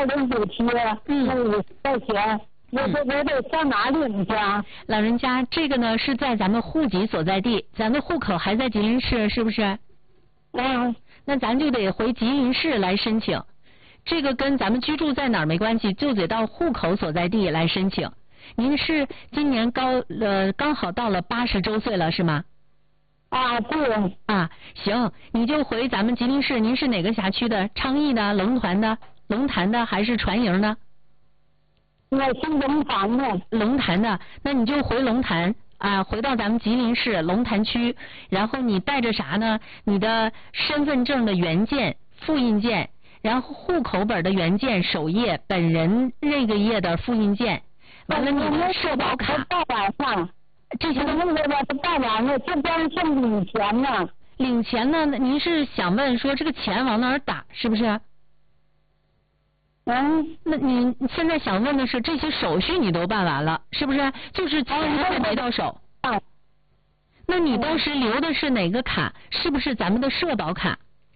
2097，那50块钱，我得上哪领去啊？ 老人家，这个呢是在咱们户籍所在地，咱的户口还在吉林市，是不是？那咱就得回吉林市来申请。这个跟咱们居住在哪儿没关系，就得到户口所在地来申请。您是今年刚好到了80周岁了是吗？ 对。 行，你就回咱们吉林市。您是哪个辖区的？昌邑的、龙潭的还是传营的？ 我是龙潭的。 龙潭的，那你就回龙潭回到咱们吉林市龙潭区，然后你带着啥呢？你的身份证的原件、复印件，然后户口本的原件、首页、本人那个页的复印件，完了你的社保卡。这些都办完了，这边是领钱呢。 领钱呢？您是想问说这个钱往哪儿打，是不是？那你现在想问的是这些手续你都办完了，是不是？就是钱还没到手。那你当时留的是哪个卡？是不是咱们的社保卡？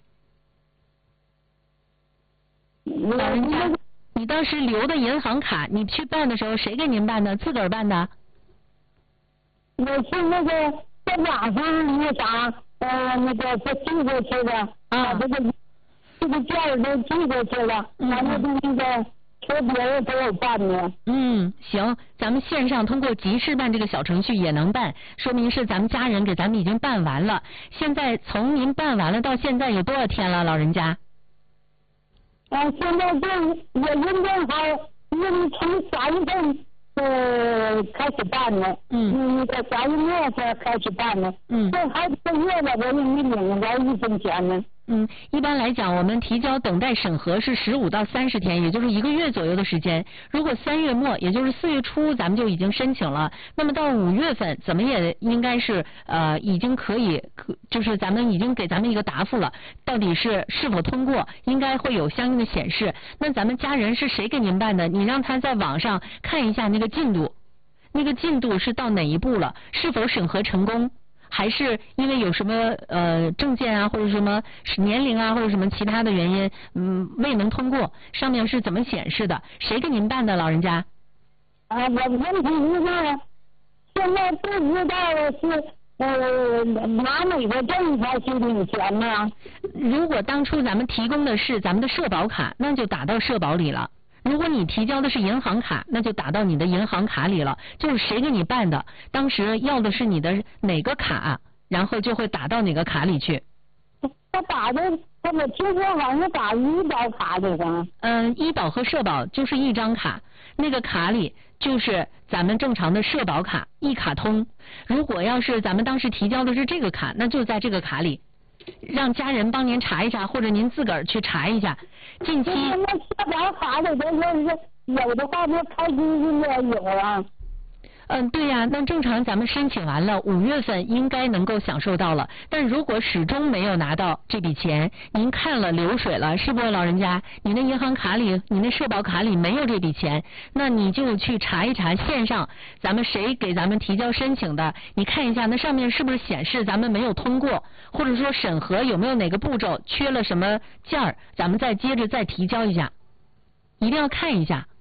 老人家，你当时留的银行卡，你去办的时候谁给您办的？自个儿办的？ 我是那个在网上那啥，这寄过去的，这个件儿都寄过去了，完了那个说别人都有办的。 行，咱们线上通过集市办这个小程序也能办，说明是咱们家人给咱们已经办完了。现在从您办完了到现在有多少天了，老人家？ 现在我印证好，从3月份。开始办的，那个3月才开始办的，这还1个月了，我也没领着1分钱呢。 一般来讲，我们提交等待审核是15到30天，也就是1个月左右的时间。如果3月末，也就是4月初，咱们就已经申请了，那么到5月份，怎么也应该是已经可以，就是咱们已经给咱们一个答复了，到底是否通过，应该会有相应的显示。那咱们家人是谁给您办的？你让他在网上看一下那个进度，那个进度是到哪一步了？是否审核成功？还是因为有什么证件啊，或者什么年龄啊，或者什么其他的原因，未能通过？上面是怎么显示的？谁给您办的，老人家？ 我问题是现在不知道是拿哪个证才去领钱呢？ 如果当初咱们提供的是咱们的社保卡，那就打到社保里了。如果你提交的是银行卡，那就打到你的银行卡里了，就是谁给你办的，当时要的是你的哪个卡，然后就会打到哪个卡里去。 他我听说好像打医保卡里的。 医保和社保就是一张卡，那个卡里就是咱们正常的社保卡，一卡通。如果要是咱们当时提交的是这个卡，那就在这个卡里。让家人帮您查一查，或者您自个儿去查一下。近期那社保卡里头要是有的话，就开机应该有啊。 对呀，那正常咱们申请完了，5月份应该能够享受到了。但如果始终没有拿到这笔钱，您看了流水了，是不是老人家？您的银行卡里、您的社保卡里没有这笔钱，那你就去查一查线上，咱们谁给咱们提交申请的，你看一下那上面是不是显示咱们没有通过，或者说审核有没有哪个步骤缺了什么件儿，咱们再接着再提交一下，一定要看一下。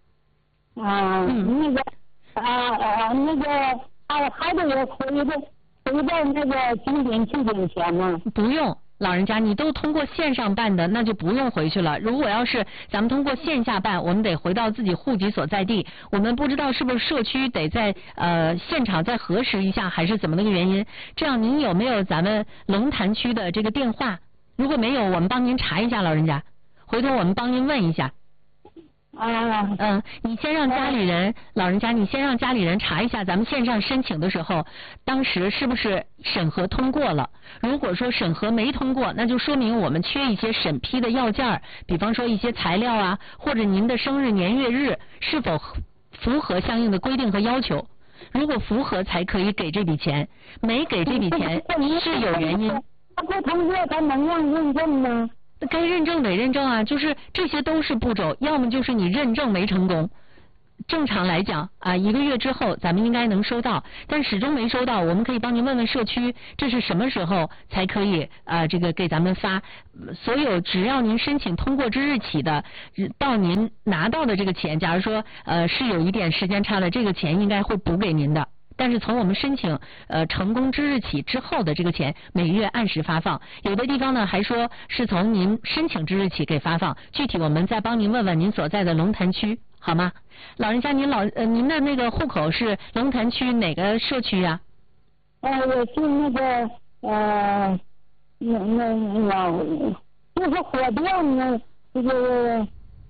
还得回到那个吉林去领钱吗？ 不用，老人家，你都通过线上办的，那就不用回去了。如果要是咱们通过线下办，我们得回到自己户籍所在地，我们不知道是不是社区得在现场再核实一下，还是怎么的个原因。这样您有没有咱们龙潭区的这个电话？如果没有，我们帮您查一下，老人家，回头我们帮您问一下。你先让家里人，老人家，你先让家里人查一下，咱们线上申请的时候，当时是不是审核通过了？如果说审核没通过，那就说明我们缺一些审批的要件，比方说一些材料啊，或者您的生日年月日是否符合相应的规定和要求。如果符合才可以给这笔钱，没给这笔钱是有原因。 他不通过，他能让认证吗？ 该认证得认证啊，就是这些都是步骤，要么就是你认证没成功， 正常来讲啊，1个月之后咱们应该能收到，但始终没收到，我们可以帮您问问社区，这是什么时候才可以这个给咱们发？所有只要您申请通过之日起的，到您拿到的这个钱，假如说是有一点时间差的，这个钱应该会补给您的。但是从我们申请成功之日起之后的这个钱，每月按时发放。有的地方呢还说是从您申请之日起给发放，具体我们再帮您问问您所在的龙潭区，好吗？老人家，您的那个户口是龙潭区哪个社区呀？ 我是那个就是火电呢，这个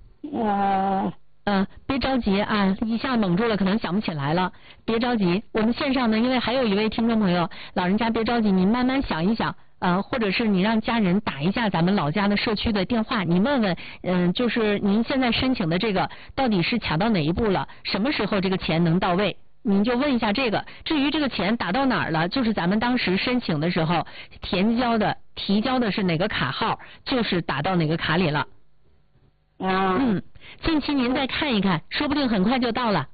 别着急啊，一下蒙住了，可能想不起来了，别着急。我们线上呢，因为还有一位听众朋友，老人家别着急，您慢慢想一想，或者是你让家人打一下咱们老家的社区的电话，你问问，就是您现在申请的这个到底是卡到哪一步了，什么时候这个钱能到位？您就问一下这个。至于这个钱打到哪儿了，就是咱们当时申请的时候提交的是哪个卡号，就是打到哪个卡里了。近期您再看一看，说不定很快就到了。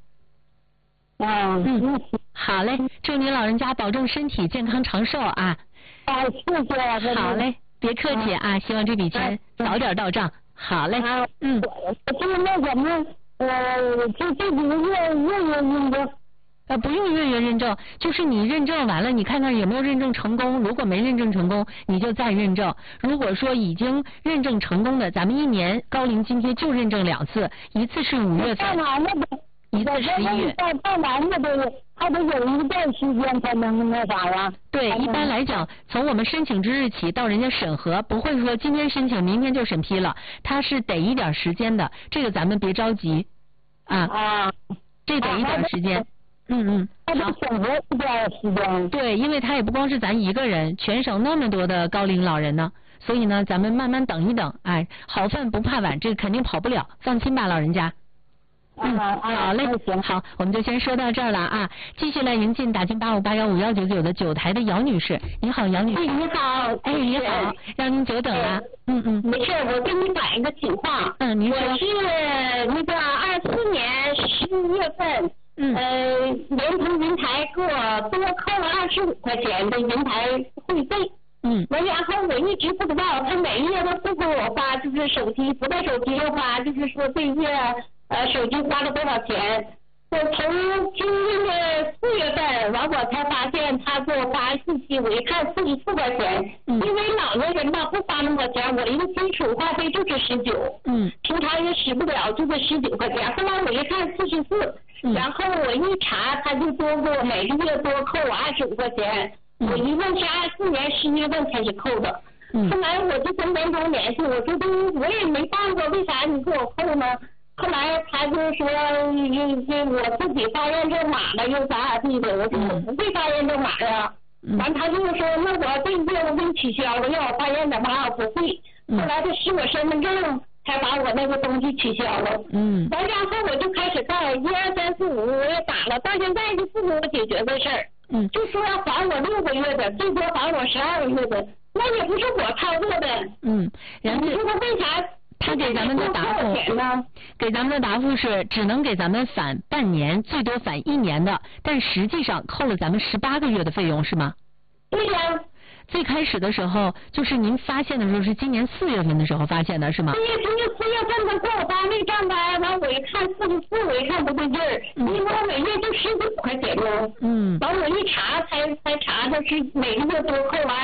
好嘞，祝您老人家保重身体，健康长寿啊！ 谢谢。 好嘞，别客气啊，希望这笔钱早点到账。好嘞。 就是那什么，就这几个月认证。 不用月认证，就是你认证完了，你看看有没有认证成功。如果没认证成功，你就再认证。如果说已经认证成功的，咱们1年高龄津贴就认证2次，一次是5月份，一次11月。 办完了还得有一段时间才能那啥呀？ 对，一般来讲，从我们申请之日起到人家审核，不会说今天申请明天就审批了，它是得一点时间的。这个咱们别着急这得一点时间。 他得审核一段时间。 对，因为他也不光是咱一个人，全省那么多的高龄老人呢，所以呢，咱们慢慢等一等，好饭不怕晚，这个肯定跑不了，放心吧，老人家。好嘞，好，我们就先说到这儿了啊。继续来迎进打进85815199的9台的姚女士，你好，姚女士。 你好。 你好，让您久等了。 没事，我跟你反映个情况。 您说。 我是那个24年11月份。联通云台给我多扣了25块钱的云台会费。然后我一直不知道，他每月都不给我发，就是手机不带手机的话，就是说这月手机花了多少钱。我从今年的4月份完，我才发现他给我发信息，我一看44块钱。因为老年人吧不花那么多钱，我一个基础话费就是19。平常也使不了，就是19块钱。后来我一看44。然后我一查，他就多给我每个月多扣我25块钱。我一问是24年11月份开始扣的。后来我就跟联通联系，我说我也没办过，为啥你给我扣呢？后来他就说我自己发验证码了，又咋地的。我说我不会发验证码呀。完他就说那我这个月我给你取消了，要我发验证码我不会。后来他使我身份证。才把我那个东西取消了。完然后我就开始干1、2、3、4、5，我也打了，到现在就不给我解决这事儿。就说要还我6个月的，最多还我12个月的，那也不是我操作的。 然后你说他为啥？ 他给咱们的答复给咱们的答复是只能给咱们返半年，最多返1年的，但实际上扣了咱们18个月的费用，是吗？ 对呀。 最开始的时候，就是您发现的时候是今年4月份的时候发现的是吗？ 对，今年4月份他给我发那账单，完我一看44，我一看不对劲儿，因为我每月就19块钱呢。完我一查才查的是每个月多扣了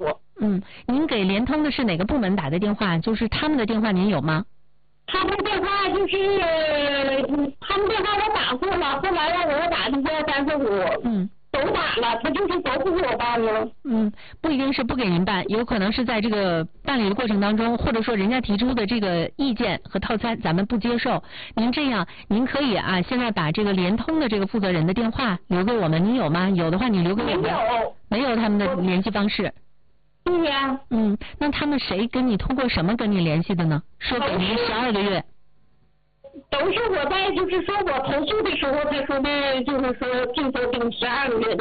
25。 您给联通的是哪个部门打的电话？就是他们的电话您有吗？ 他们电话就是他们电话我打过了，后来让我打的1、2、3、4、5。都打了，他就是都不给我办了。 不一定是不给您办，有可能是在这个办理的过程当中，或者说人家提出的这个意见和套餐咱们不接受。您这样，您可以现在把这个联通的这个负责人的电话留给我们，您有吗？有的话你留给我们。没有他们的联系方式。 对呀。 那他们谁跟你通过什么跟你联系的呢？说给您12个月。 都是我在就是说我投诉的时候他说的，就是说最多给你12个月的，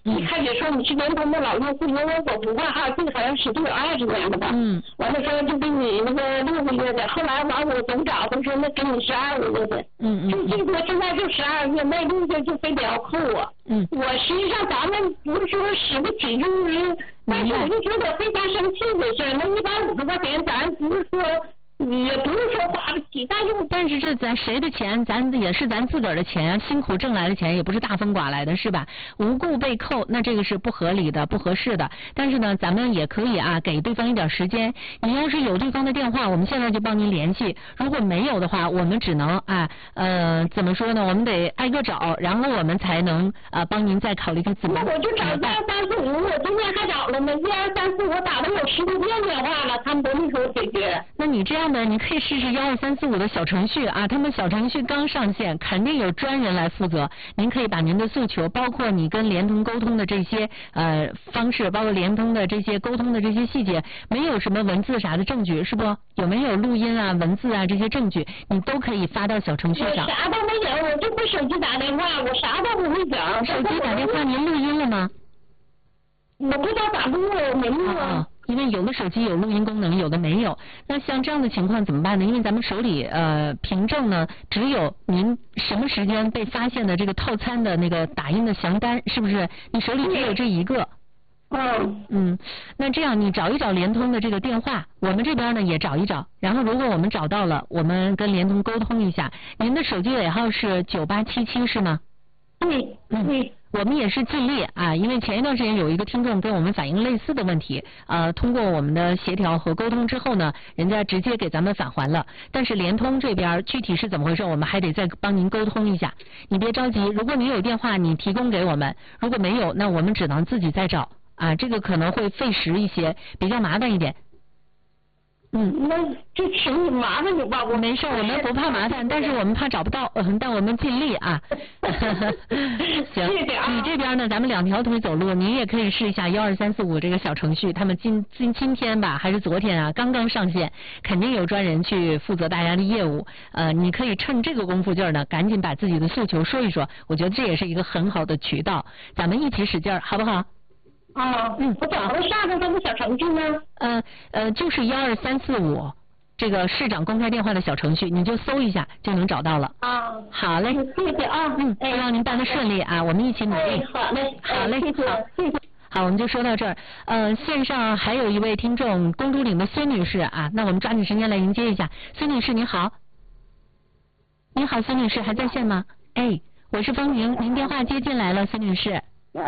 一开始说你是联通的老用户，因为我不挂号，这个好像使劲有20年了吧。完了说就给你那个6个月的，后来完我总找他说那给你12个月的。就最多现在就12个月，那6个月就非得要扣我。我实际上咱们不是说使不起，就是但是我就觉得非常生气的事，那150块钱咱不是说。也不是说花不起， 但是这咱谁的钱，咱也是咱自个儿的钱，辛苦挣来的钱，也不是大风刮来的，是吧？无故被扣，那这个是不合理的、不合适的。但是呢，咱们也可以啊，给对方一点时间。你要是有对方的电话，我们现在就帮您联系；如果没有的话，我们只能怎么说呢？我们得挨个找，然后我们才能帮您再考虑看怎么办。 那我就找12345，我今天还找了呢，12345我打了有10多遍电话了，他们都没给我解决。 那你这样呢？你可以试试12345的小程序啊，他们小程序刚上线，肯定有专人来负责。您可以把您的诉求，包括你跟联通沟通的这些方式，包括联通的这些沟通的这些细节，没有什么文字啥的证据是不？有没有录音啊、文字啊这些证据，你都可以发到小程序上。 我啥都没有，我就会手机打电话，我啥都不会讲。 手机打电话您录音了吗？ 我不知道咋录，我没录啊。 因为有的手机有录音功能，有的没有。那像这样的情况怎么办呢？因为咱们手里凭证呢，只有您什么时间被发现的这个套餐的那个打印的详单，是不是？你手里只有这一个。那这样你找一找联通的这个电话，我们这边呢也找一找，然后如果我们找到了，我们跟联通沟通一下。您的手机尾号是9877是吗？ 对。 我们也是尽力啊，因为前一段时间有一个听众跟我们反映类似的问题，通过我们的协调和沟通之后呢，人家直接给咱们返还了。但是联通这边具体是怎么回事，我们还得再帮您沟通一下。你别着急，如果你有电话，你提供给我们；如果没有，那我们只能自己再找啊，这个可能会费时一些，比较麻烦一点。 那这请你麻烦你吧，我没事，我们不怕麻烦，但是我们怕找不到，但我们尽力啊。行，你这边呢，咱们2条腿走路，你也可以试一下12345这个小程序，他们今天吧，还是昨天啊，刚刚上线，肯定有专人去负责大家的业务。你可以趁这个功夫劲儿呢，赶紧把自己的诉求说一说，我觉得这也是一个很好的渠道，咱们一起使劲儿，好不好？ 我怎么会上这个小程序呢？ 就是12345这个市长公开电话的小程序，你就搜一下就能找到了。好嘞， 谢谢啊。 希望您办得顺利啊，我们一起努力。 好嘞， 好嘞， 谢谢。 好，我们就说到这儿。线上还有一位听众，公主岭的孙女士啊，那我们抓紧时间来迎接一下。孙女士您好。您好，孙女士还在线吗？我是方宁，您电话接进来了，孙女士。 我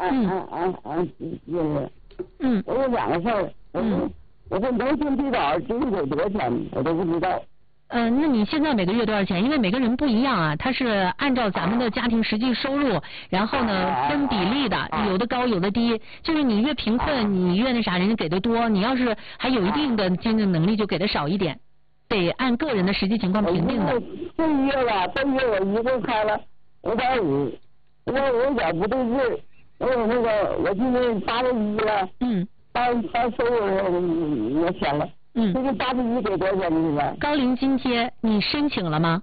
有2个事儿，我说能进低保究竟得多少钱，我都不知道。 那你现在每个月多少钱？因为每个人不一样啊，他是按照咱们的家庭实际收入，然后呢分比例的，有的高有的低，就是你越贫困，你越那啥，人家给的多；你要是还有一定的经济能力，就给的少一点，得按个人的实际情况评定的。 这月我一共开了550。我有点不对劲，我今年81了，到收入我填了，这个81给多少钱呢？现在高龄津贴你申请了吗？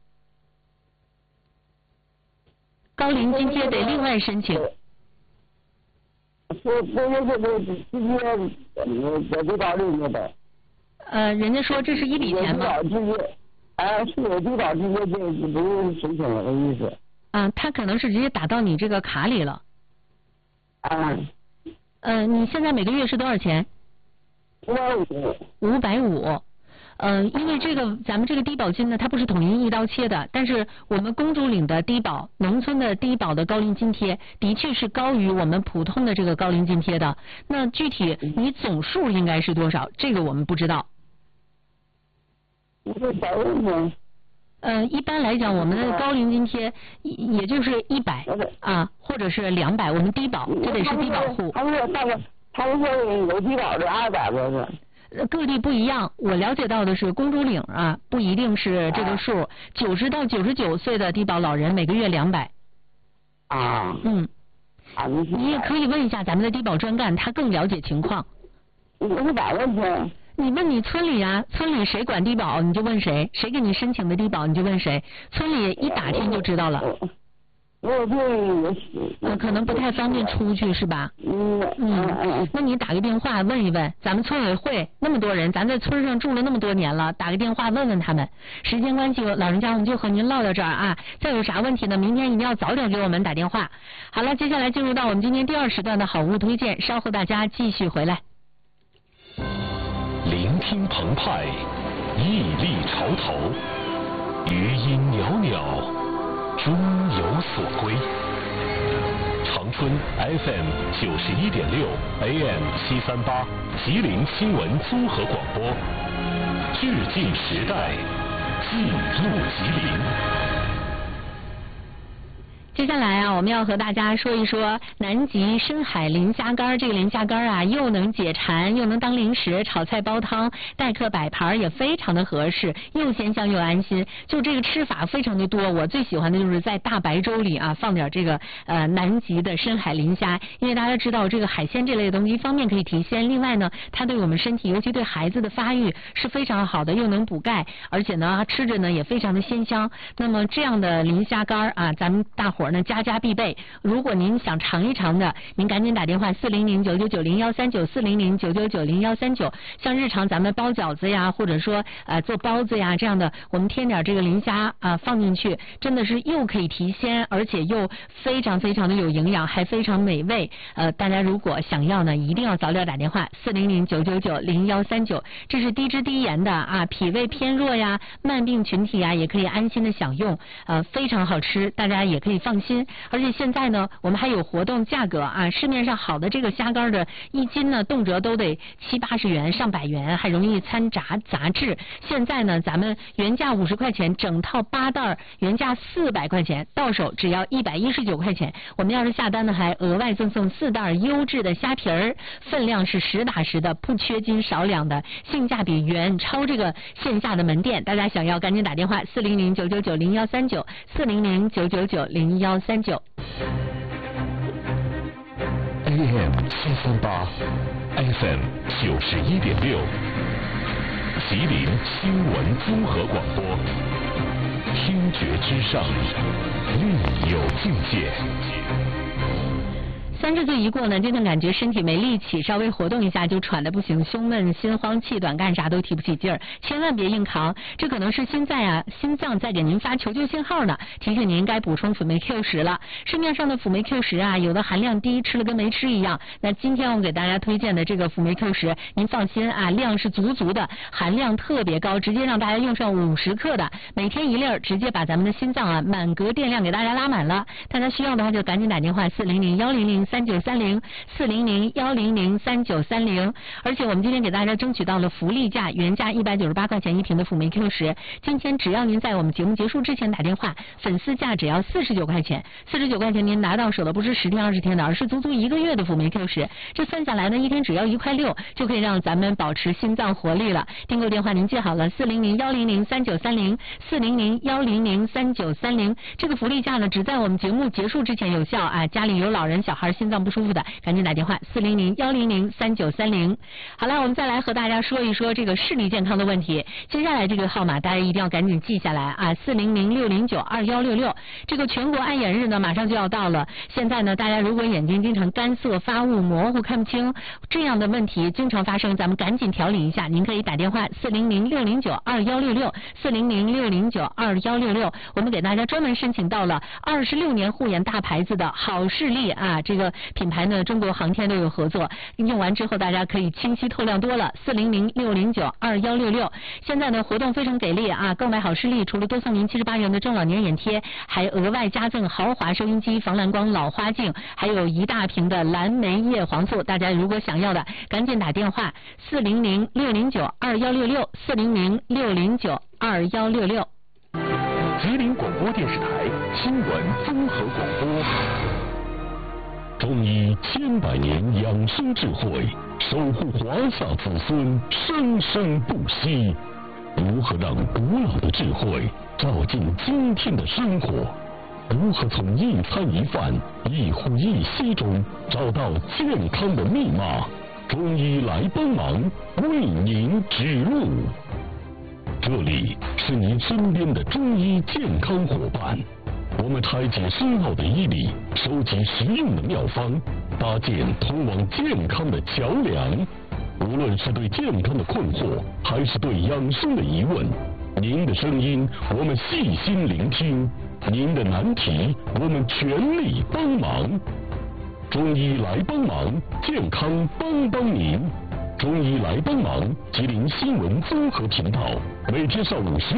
高龄津贴得另外申请。 是直接在低保里面的。 人家说这是一笔钱吗？ 是有低保直接就不用申请了的意思。 他可能是直接打到你这个卡里了。你现在每个月是多少钱？550。因为这个咱们这个低保金呢，它不是统一一刀切的，但是我们公主岭的低保、农村的低保的高龄津贴，的确是高于我们普通的这个高龄津贴的。那具体你总数应该是多少？这个我们不知道。一般来讲，我们的高龄津贴也就是100或者是200，我们低保这得是低保户。 他们说有低保的200多是。 各地不一样，我了解到的是公主岭不一定是这个数，90到99岁的低保老人每个月200。你也可以问一下咱们的低保专干，他更了解情况。 我是咋问去？ 你问你村里村里谁管低保你就问谁，谁给你申请的低保你就问谁，村里一打听就知道了。 对， 可能不太方便出去是吧？那你打个电话问一问，咱们村委会那么多人，咱在村上住了那么多年了，打个电话问问他们。时间关系，老人家我们就和您唠到这儿啊。再有啥问题呢？明天一定要早点给我们打电话。好了，接下来进入到我们今天第2时段的好物推荐，稍后大家继续回来。 聆听澎湃，屹立潮头，余音袅袅，终有所归。长春 FM 91.6 AM 738吉林新闻综合广播，致敬时代，记录吉林。 接下来啊，我们要和大家说一说南极深海磷虾干。这个磷虾干啊，又能解馋，又能当零食，炒菜煲汤，待客摆盘也非常的合适，又鲜香又安心。就这个吃法非常的多，我最喜欢的就是在大白粥里啊放点这个南极的深海磷虾，因为大家知道这个海鲜这类的东西，一方面可以提鲜，另外呢，它对我们身体，尤其对孩子的发育是非常好的，又能补钙，而且呢吃着呢也非常的鲜香。那么这样的磷虾干啊，咱们大伙家家必备。如果您想尝一尝的，您赶紧打电话400-999-0139 400-999-0139。像日常咱们包饺子呀，或者说做包子呀这样的，我们添点这个磷虾放进去，真的是又可以提鲜，而且又非常非常的有营养，还非常美味。大家如果想要呢，一定要早点打电话400-999-0139。这是低脂低盐的啊，脾胃偏弱呀、慢病群体呀，也可以安心的享用，非常好吃，大家也可以放心。而且现在呢，我们还有活动价格啊，市面上好的这个虾干的1斤呢，动辄都得70-80元、上百元，还容易掺杂质。现在呢，咱们原价50块钱，整套8袋，原价400块钱，到手只要119块钱。我们要是下单呢，还额外赠送4袋优质的虾皮儿，分量是实打实的，不缺斤少两的，性价比远超这个线下的门店。大家想要赶紧打电话400-999-0139 400-999-0139。 AM 738 FM 91.6吉林新闻综合广播，听觉之上，另有境界。 30岁一过呢，经常感觉身体没力气，稍微活动一下就喘得不行，胸闷、心慌、气短，干啥都提不起劲儿，千万别硬扛，这可能是心脏在给您发求救信号呢，提醒您该补充辅酶 Q10了。市面上的辅酶 Q10啊，有的含量低，吃了跟没吃一样。那今天我给大家推荐的这个辅酶 Q10，您放心啊，量是足的，含量特别高，直接让大家用上50克的，每天1粒，直接把咱们的心脏啊满格电量给大家拉满了。大家需要的话就赶紧打电话400-100-3930 400-100-3930。而且我们今天给大家争取到了福利价，原价198块钱1瓶的辅酶 Q10，今天只要您在我们节目结束之前打电话，粉丝价只要49块钱，49块钱您拿到手的不是10天20天的，而是足1个月的辅酶 Q10，这算下来呢，一天只要1.6块，就可以让咱们保持心脏活力了。订购电话您记好了，400-100-3930 400-100-3930。这个福利价呢，只在我们节目结束之前有效啊，家里有老人小孩心脏不舒服的，赶紧打电话400-100-3930。好了，我们再来和大家说一说这个视力健康的问题。接下来这个号码大家一定要赶紧记下来啊，400-609-2166。这个全国爱眼日呢马上就要到了，现在呢大家如果眼睛经常干涩、发雾、模糊、看不清这样的问题经常发生，咱们赶紧调理一下，您可以打电话400-609-2166 400-609-2166。我们给大家专门申请到了26年护眼大牌子的好视力啊，这个品牌呢中国航天都有合作，用完之后大家可以清晰透亮多了。400-609-2166。现在呢活动非常给力啊，购买好视力除了多送您78元的中老年眼贴，还额外加赠豪华收音机、防蓝光老花镜，还有1大瓶的蓝莓叶黄素。大家如果想要的赶紧打电话400-609-2166 400-609-2166。 吉林广播电视台新闻综合广播，中医千百年养生智慧，守护华夏子孙生生不息。如何让古老的智慧照进今天的生活？如何从一餐一饭、一呼一吸中找到健康的密码？中医来帮忙，为您指路。这里是您身边的中医健康伙伴， 我们拆解深奥的医理，收集实用的妙方，搭建通往健康的桥梁。无论是对健康的困惑，还是对养生的疑问，您的声音我们细心聆听，您的难题我们全力帮忙。中医来帮忙，健康帮帮您。中医来帮忙，吉林新闻综合频道，每天上午10